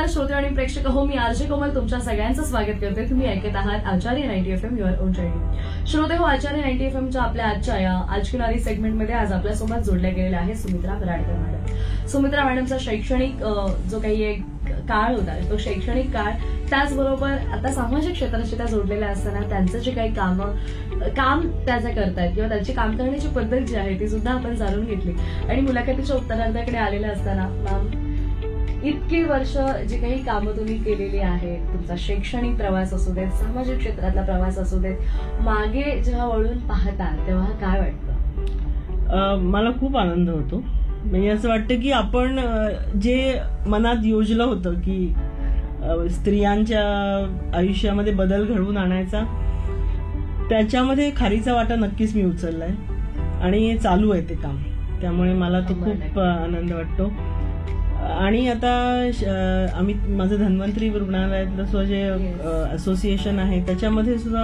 श्रोते आणि प्रेक्षक हो, मी आरजे कोमल तुमच्या सगळ्यांचं स्वागत करते. तुम्ही ऐकत आहात आचार्य 90 FM युअर ओन रेडिओ. श्रोते हो, आचार्य 90 FMच्या आपल्या आजच्या या आज की नारी सेगमेंटमध्ये आज आपल्यासोबत जोडल्या गेलेल्या आहे सुमित्रा बराडकर मॅडम. सुमित्रा मॅडमचा शैक्षणिक जो काही एक काळ होता तो शैक्षणिक काळ, त्याचबरोबर आता सामाजिक क्षेत्राशी त्या जोडलेल्या असताना त्यांचं जे काही काम त्या करतायत किंवा त्यांची काम करण्याची पद्धत जी आहे ती सुद्धा आपण जाणून घेतली. आणि मुलाखतीच्या उत्तरार्धाकडे आलेले असताना मॅम, इतकी वर्ष जी काही कामं तुम्ही केलेली आहेत, तुमचा शैक्षणिक प्रवास असू देत, सामाजिक क्षेत्रातला प्रवास असू देत, मागे जेव्हा वळून पाहता तेव्हा काय वाटतं? मला खूप आनंद होतो. म्हणजे असं वाटतं की आपण जे मनात योजलं होतं की स्त्रियांच्या आयुष्यामध्ये बदल घडवून आणायचा, त्याच्यामध्ये खारीचा वाटा नक्कीच मी उचललाय आणि चालू आहे ते काम. त्यामुळे मला तो खूप आनंद वाटतो. आणि आता आम्ही माझं धन्वंतरी रुग्णालयातलं जे असोसिएशन आहे त्याच्यामध्ये सुद्धा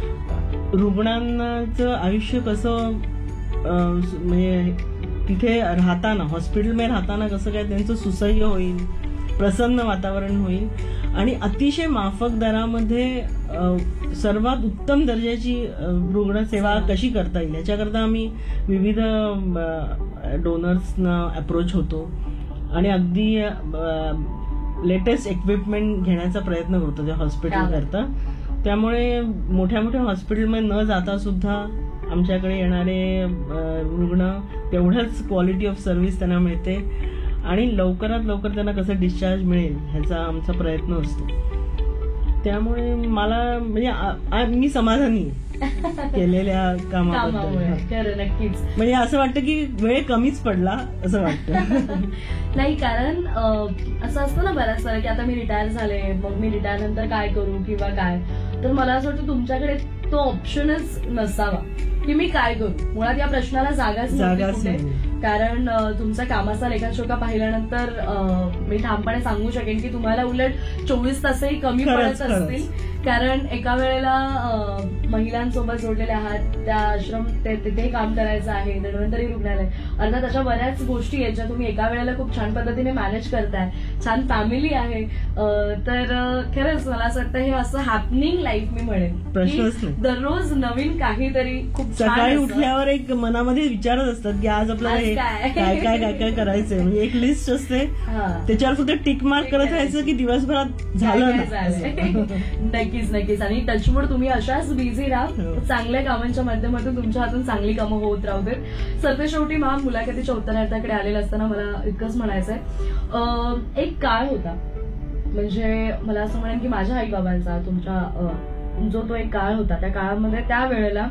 रुग्णांचं आयुष्य कसं म्हणजे तिथे राहताना, हॉस्पिटलमध्ये राहताना कसं काय त्यांचं सुसह्य होईल, प्रसन्न वातावरण होईल आणि अतिशय माफक दरामध्ये सर्वात उत्तम दर्जाची रुग्णसेवा कशी करता येईल याच्याकरता आम्ही विविध डोनर्सना अप्रोच होतो आणि अगदी लेटेस्ट इक्विपमेंट घेण्याचा प्रयत्न करतो त्या हॉस्पिटल करता. त्यामुळे मोठ्या मोठ्या हॉस्पिटलमध्ये न जाता सुद्धा आमच्याकडे येणारे रुग्ण तेवढंच क्वालिटी ऑफ सर्व्हिस त्यांना मिळते आणि लवकरात लवकर त्यांना कसं डिस्चार्ज मिळेल ह्याचा आमचा प्रयत्न असतो. त्यामुळे मला म्हणजे मी समाधानी केलेल्या कामाबद्दल. नक्कीच. म्हणजे असं वाटतं की वेळ कमीच पडला असं वाटतं. नाही, कारण असं असतं ना बऱ्याच वेळा की आता मी रिटायर झाले, मग मी रिटायर नंतर काय करू किंवा काय, तर मला असं वाटतं तुमच्याकडे तो ऑप्शनच नसावा की मी काय करू. मुळात या प्रश्नाला जागाच नव्हती, कारण तुमचा कामाचा लेखाजोखा पाहिल्यानंतर मी ठामपणे सांगू शकेन की तुम्हाला उलट 24 तासही कमी पडत असतील. कारण एका वेळेला महिलांसोबत जोडलेले आहात, त्या आश्रम तिथे काम करायचं आहे, धन्वंतरी रुग्णालय, अर्थात अशा बऱ्याच गोष्टी आहेत ज्या तुम्ही एका वेळेला खूप छान पद्धतीने मॅनेज करताय. छान फॅमिली आहे. तर खरंच मला असं वाटतं हे असं हॅपनिंग लाईफ मी म्हणेन. दररोज नवीन काहीतरी खूप सकाळी उठल्यावर एक मनामध्ये विचारच असतात की आज आपल्याला काय काय काय काय करायचंय. म्हणजे एक लिस्ट असते, त्याच्यावर फक्त टिक मार्क करत राहायचं की दिवसभरात झालं. नक्कीच नक्कीच. आणि टचवूड तुम्ही अशाच बिझी राहा, चांगल्या कामांच्या माध्यमातून तुमच्या हातून चांगली कामं होत राहू देत. सरतेशेवटी मॅम, मुलाखतीच्या उत्तरार्धाकडे आलेलं असताना मला इतकंच म्हणायचंय, एक काळ होता, म्हणजे मला असं म्हणेन की माझ्या आई बाबांचा, तुमच्या जो तो एक काळ होता, त्या काळामध्ये त्या वेळेला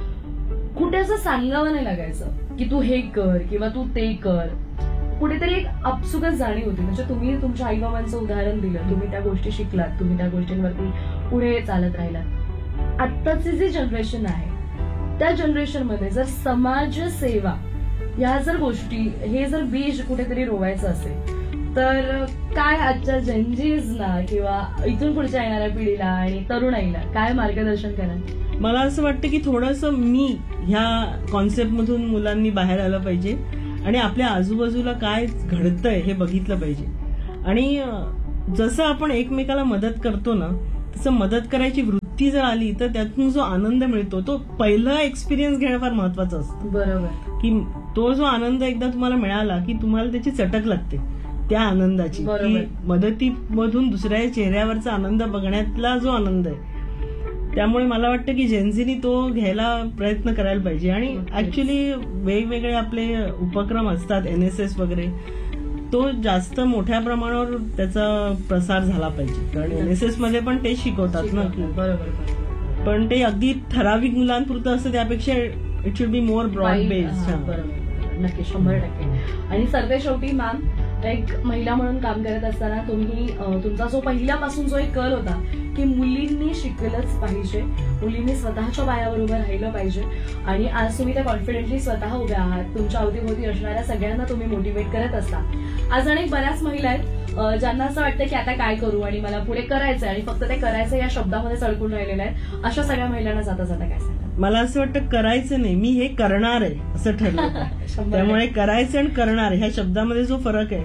कुठे असं सांगावं नाही लागायचं की तू हे कर किंवा तू ते कर. कुठेतरी एक आपसुकच जाणीव होती. म्हणजे तुम्ही तुमच्या आईबाबांचं उदाहरण दिलं, तुम्ही त्या गोष्टी शिकलात, तुम्ही त्या गोष्टींवरती पुढे चालत राहिलात. आत्ताची जी जनरेशन आहे त्या जनरेशनमध्ये जर समाजसेवा ह्या जर गोष्टी, हे जर बीज कुठेतरी रोवायचं असेल तर काय आजच्या जनजीजना किंवा इथून पुढच्या येणाऱ्या पिढीला आणि तरुणाईला काय मार्गदर्शन कराल? मला असं वाटतं की थोडंसं मी ह्या कॉन्सेप्टमधून मुलांनी बाहेर आलं पाहिजे आणि आपल्या आजूबाजूला काय घडतंय हे बघितलं पाहिजे. आणि जसं आपण एकमेकाला मदत करतो ना, तसं मदत करायची वृत्ती जर आली तर त्यातून जो आनंद मिळतो तो पहिला एक्सपिरियन्स घेणं फार महत्वाचं असतं. बरोबर. की तो जो आनंद एकदा तुम्हाला मिळाला की तुम्हाला त्याची चटक लागते त्या आनंदाची, की मदतीमधून दुसऱ्या चेहऱ्यावरचा आनंद बघण्यातला जो आनंद आहे. त्यामुळे मला वाटतं की जेन्झीनी तो घ्यायला प्रयत्न करायला पाहिजे. आणि ऍक्च्युली वेगवेगळे आपले उपक्रम असतात, NSS वगैरे, तो जास्त मोठ्या प्रमाणावर त्याचा प्रसार झाला पाहिजे. कारण NSS मध्ये पण ते शिकवतात ना की, बरोबर, पण ते अगदी ठराविक मुलांपुरतं असतं, त्यापेक्षा it should be more broad based. नक्की, 100%. आणि सरतेशेवटी मॅम, एक महिला म्हणून काम करत असताना तुम्ही तुमचा जो पहिल्यापासून जो एक कल होता की मुलींनी शिकलंच पाहिजे, मुलींनी स्वतःच्या पायावर उभं राहिलं पाहिजे, आणि आज तुम्ही त्या कॉन्फिडेंटली स्वतः उभ्या आहात. तुमच्या अवतीभोवती असणाऱ्या सगळ्यांना तुम्ही मोटिवेट करत असता. आज अनेक बऱ्याच महिला आहेत ज्यांना असं वाटतं की आता काय करू आणि मला पुढे करायचंय, आणि फक्त ते करायचं या शब्दामध्ये चळकून राहिलेलं आहे. अशा सगळ्या महिलांना जाता जाता काय सांगा? मला असं वाटतं करायचं नाही, मी हे करणार आहे असं ठरलं. त्यामुळे करायचं आणि करणार ह्या शब्दामध्ये जो फरक आहे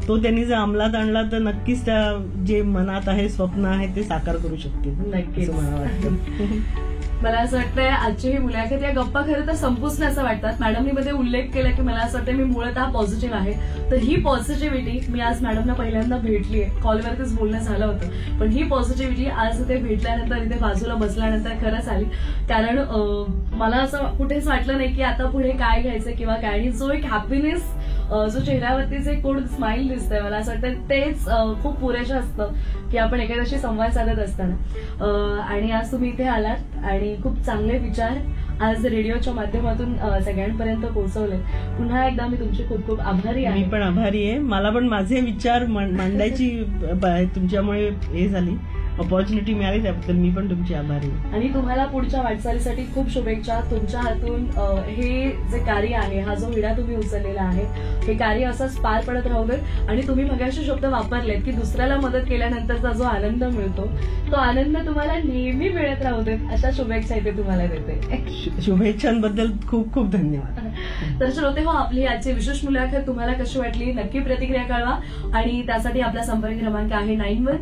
तो त्यांनी जर अंमलात आणला तर नक्कीच त्या जे मनात आहे स्वप्न आहे ते साकार करू शकतील नक्कीच. असं मला वाटतं. मला असं वाटतंय आजची ही मुलाखत या गप्पा खरं तर संपूच नाही असं वाटतात. मॅडमनी मध्ये उल्लेख केला की मला असं वाटतं मी मुळतः पॉझिटिव्ह आहे. तर ही पॉझिटिव्हिटी मी आज मॅडमना पहिल्यांदा भेटलीये, कॉलवरतीच बोलणं झालं होतं, पण ही पॉझिटिव्हिटी आज इथे भेटल्यानंतर, इथे बाजूला बसल्यानंतर खरंच आली. कारण मला असं कुठेच वाटलं नाही की आता पुढे काय घ्यायचं किंवा काय. आणि जो एक हॅपीनेस, जो चेहऱ्यावरती जे कोण स्माइल दिसतंय, मला असं वाटतं तेच खूप पुरेसं असतं की आपण एखाद्याशी संवाद साधत असताना. आणि आज तुम्ही इथे आलात आणि खूप चांगले विचार आज रेडिओच्या माध्यमातून सगळ्यांपर्यंत पोहोचवले. पुन्हा एकदा मी तुमची खूप खूप आभारी आहे. मी पण आभारी आहे. मला पण माझे विचार मांडायची तुमच्यामुळे हे झाली, ऑपॉर्च्युनिटी मिळाली, त्याबद्दल मी पण तुमची आभारी आहे. आणि तुम्हाला पुढच्या वाटचालीसाठी खूप शुभेच्छा. तुमच्या हातून हे जे कार्य आहे, हा जो विडा तुम्ही उचललेला आहे, हे कार्य असंच पार पडत राहू दे. आणि तुम्ही मगाशी शब्द वापरलेत की दुसऱ्याला मदत केल्यानंतरचा जो आनंद मिळतो, तो आनंद तुम्हाला नेहमी मिळत राहू देत, अशा शुभेच्छा इथे तुम्हाला देते. शुभेच्छांबद्दल खूप खूप धन्यवाद. तर श्रोते हो, आपली आजची विशेष मुलाखत तुम्हाला कशी वाटली नक्की प्रतिक्रिया कळवा. आणि त्यासाठी आपला संपर्क क्रमांक आहे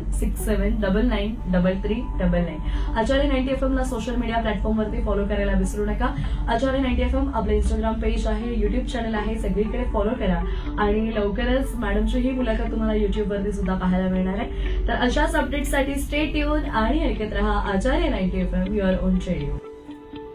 9167993399. आचार्य 90 FM ला सोशल मीडिया प्लॅटफॉर्मवरती फॉलो करायला विसरू नका. आचार्य 90 FM आपलं इंस्टाग्राम पेज आहे, युट्यूब चॅनल आहे, सगळीकडे फॉलो करा. आणि लवकरच मॅडमची ही मुलाखत तुम्हाला युट्यूबवरती सुद्धा पाहायला मिळणार आहे. तर अशाच अपडेट्ससाठी स्टे ट्यून आणि ऐकत रहा आचार्य 90 FM, युअर ओन रेडिओ.